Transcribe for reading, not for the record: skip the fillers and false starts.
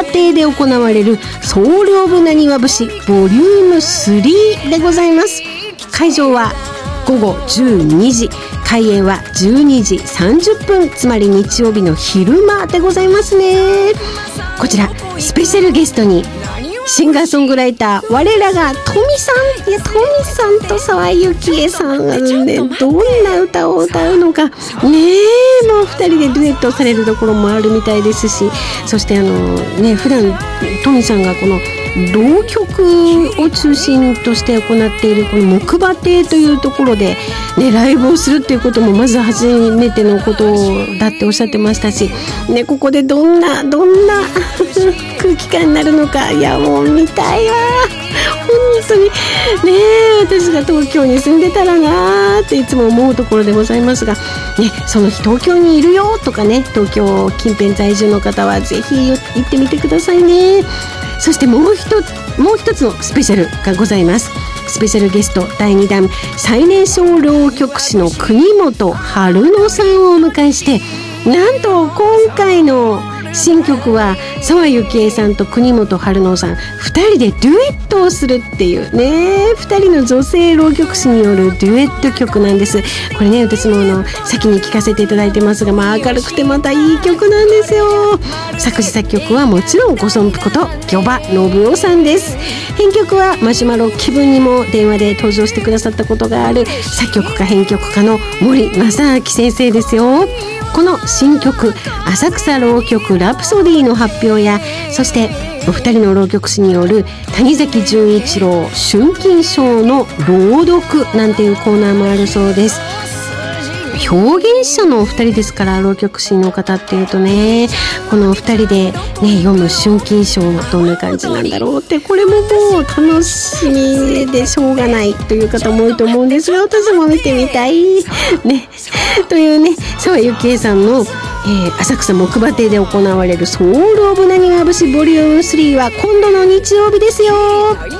亭で行われるソウルオブなにわ節ボリューム3でございます。会場は午後12時、開演は12時30分、つまり日曜日の昼間でございますね。こちらスペシャルゲストにシンガーソングライター我らがトミさんと沢井幸恵さんがね、どんな歌を歌うのかね、もう2人でデュエットされるところもあるみたいですし、そして普段トミさんがこの浪曲を中心として行っているこの木馬亭というところで、ね、ライブをするっていうこともまず初めてのことだっておっしゃってましたし、ね、ここでどんな空気感になるのか、いやもう見たいわ本当にね。私が東京に住んでたらなーっていつも思うところでございますが、ね、その日東京にいるよとかね、東京近辺在住の方はぜひ行ってみてくださいね。そしてもう一つのスペシャルがございます。スペシャルゲスト第2弾、最年少浪曲師の国本春乃さんをお迎えして、なんと今回の新曲は沢幸恵さんと国本春乃さん2人でデュエットをするっていうね、2人の女性浪曲師によるデュエット曲なんです。これね、私も先に聴かせていただいてますが、明るくてまたいい曲なんですよ。作詞作曲はもちろんご尊父こと魚場信夫さんです。編曲はマシュマロ気分にも電話で登場してくださったことがある作曲家編曲家の森正明先生ですよ。この新曲浅草浪曲ラプソディの発表や、そしてお二人の浪曲師による谷崎潤一郎春金賞の朗読なんていうコーナーもあるそうです。表現者のお二人ですから、浪曲師の方っていうとね、このお二人で、ね、読む春金賞どんな感じなんだろうって、これももう楽しみでしょうがないという方も多いと思うんですが、私も見てみたいねというね、沢幸恵さんの、浅草木馬亭で行われるソウルオブなにわ節ボリューム3は今度の日曜日ですよ。